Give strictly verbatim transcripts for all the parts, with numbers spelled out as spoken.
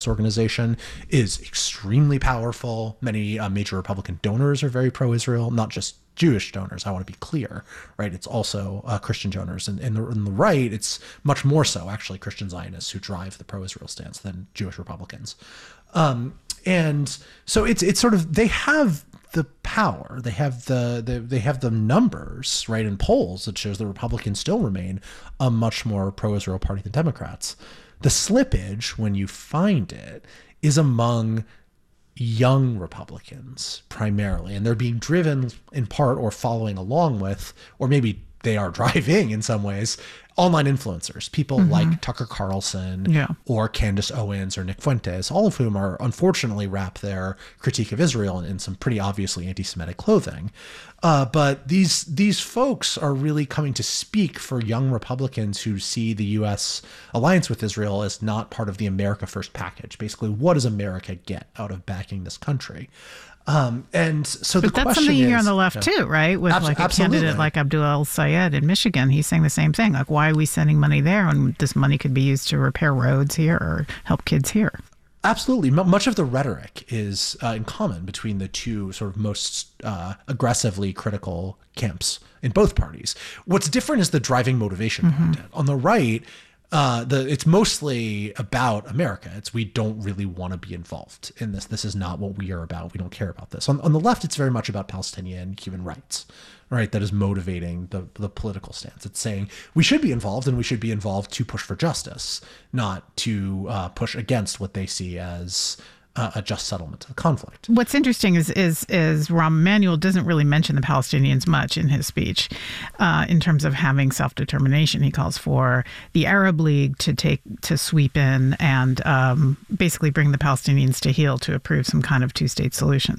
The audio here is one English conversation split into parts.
organization is extremely powerful. Many uh, major Republican donors are very pro-Israel, not just Jewish donors. I want to be clear, right? It's also uh, Christian donors. And in the, in the right, it's much more so actually Christian Zionists who drive the pro-Israel stance than Jewish Republicans. Um, and so it's it's sort of, they have the power, they have the, the they have the numbers, right, in polls that shows the Republicans still remain a much more pro-Israel party than Democrats. The slippage, when you find it, is among young Republicans primarily, and they're being driven in part or following along with, or maybe they are driving in some ways, online influencers, people mm-hmm. like Tucker Carlson yeah. or Candace Owens or Nick Fuentes, all of whom are unfortunately wrap their critique of Israel in, in some pretty obviously anti-Semitic clothing. Uh, but these these folks are really coming to speak for young Republicans who see the U S alliance with Israel as not part of the America First package. Basically, what does America get out of backing this country? Um, and so but the that's question something you hear is, on the left yeah. too, right? With Abs- like a absolutely. candidate like Abdul El-Sayed in Michigan, he's saying the same thing. Like, why are we sending money there when this money could be used to repair roads here or help kids here? Absolutely. M- much of the rhetoric is uh, in common between the two sort of most uh, aggressively critical camps in both parties. What's different is the driving motivation behind Mm-hmm. it. On the right, Uh, the it's mostly about America. It's we don't really want to be involved in this. This is not what we are about. We don't care about this. On, on the left, it's very much about Palestinian human rights, right? That is motivating the the political stance. It's saying we should be involved, and we should be involved to push for justice, not to uh, push against what they see as Uh, a just settlement of the conflict. What's interesting is is is Rahm Emanuel doesn't really mention the Palestinians much in his speech uh, in terms of having self-determination. He calls for the Arab League to take to sweep in and um, basically bring the Palestinians to heel to approve some kind of two-state solution.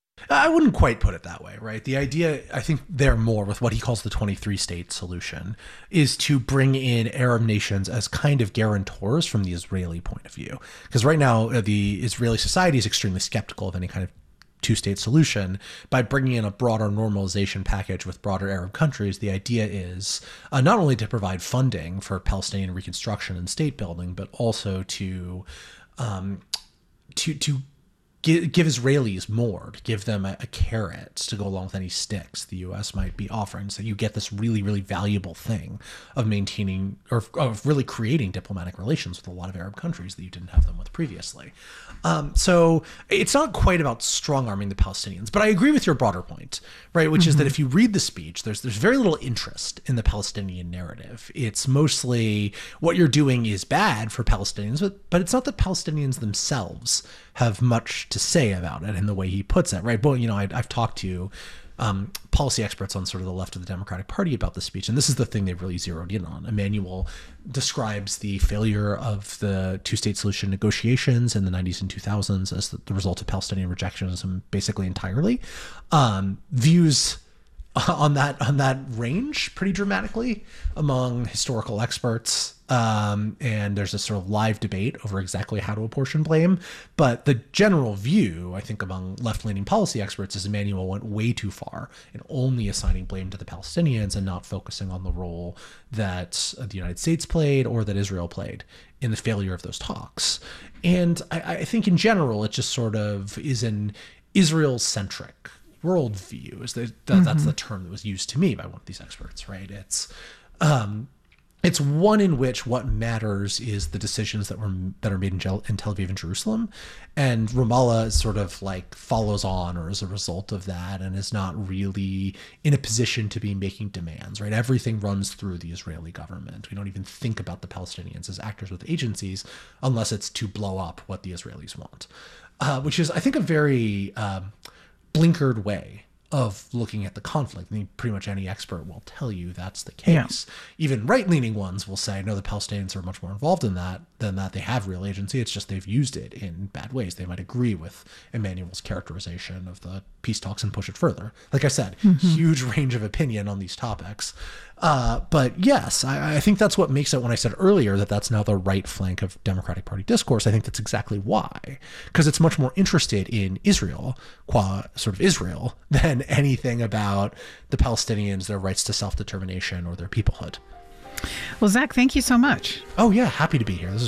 I wouldn't quite put it that way, right? The idea, I think there more with what he calls the twenty-three state solution, is to bring in Arab nations as kind of guarantors from the Israeli point of view. Because right now, uh, the Israeli society is extremely skeptical of any kind of two-state solution. By bringing in a broader normalization package with broader Arab countries, the idea is uh, not only to provide funding for Palestinian reconstruction and state building, but also to um, to to Give, give Israelis more, to give them a, a carrot to go along with any sticks the U S might be offering, so you get this really, really valuable thing of maintaining or of really creating diplomatic relations with a lot of Arab countries that you didn't have them with previously. Um, so it's not quite about strong arming the Palestinians, but I agree with your broader point, right? Which mm-hmm. is that if you read the speech, there's there's very little interest in the Palestinian narrative. It's mostly what you're doing is bad for Palestinians, but but it's not that Palestinians themselves have much to say about it in the way he puts it, right? But, you know, I, I've talked to um, policy experts on sort of the left of the Democratic Party about this speech, and this is the thing they've really zeroed in on. Emanuel describes the failure of the two-state solution negotiations in the nineties and two thousands as the, the result of Palestinian rejectionism basically entirely. Um, views on that on that range pretty dramatically among historical experts. Um, and there's a sort of live debate over exactly how to apportion blame. But the general view, I think, among left-leaning policy experts is Emanuel went way too far in only assigning blame to the Palestinians and not focusing on the role that the United States played or that Israel played in the failure of those talks. And I, I think in general, it just sort of is an Israel-centric worldview. Is that, that mm-hmm. That's the term that was used to me by one of these experts, right? It's um, it's one in which what matters is the decisions that were that are made in, Jel- in Tel Aviv and Jerusalem, and Ramallah sort of like follows on or as a result of that and is not really in a position to be making demands, right? Everything runs through the Israeli government. We don't even think about the Palestinians as actors with agencies unless it's to blow up what the Israelis want, uh, which is, I think, a very um, blinkered way of looking at the conflict. I mean, pretty much any expert will tell you that's the case. Yeah. Even right-leaning ones will say, no, the Palestinians are much more involved in that than that. They have real agency. It's just they've used it in bad ways. They might agree with Emanuel's characterization of the peace talks and push it further. Like I said, mm-hmm. huge range of opinion on these topics. Uh, but yes, I, I think that's what makes it, when I said earlier that that's now the right flank of Democratic Party discourse, I think that's exactly why. Because it's much more interested in Israel, qua sort of Israel, than anything about the Palestinians, their rights to self-determination or their peoplehood. Well, Zach, thank you so much. Oh, yeah. Happy to be here. This is great.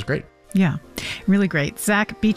Yeah, really great. Zach, be